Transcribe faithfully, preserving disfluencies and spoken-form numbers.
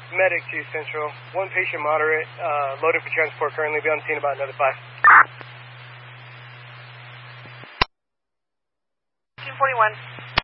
Medic to Central. One patient moderate, uh, loaded for transport, currently be on scene about another five. two forty-one.